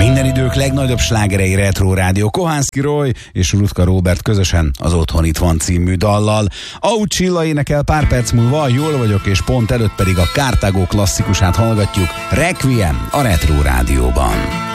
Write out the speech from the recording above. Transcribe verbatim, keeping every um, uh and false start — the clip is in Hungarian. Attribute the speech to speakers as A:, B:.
A: Minden idők legnagyobb slágerei Retro Rádió. Kohánszky Roy és Rutka Róbert közösen az Otthon Itt Van című dallal. Auth Csilla énekel pár perc múlva, Jól vagyok, és pont előtt pedig a Cartago klasszikusát hallgatjuk, Requiem a Retro Rádióban.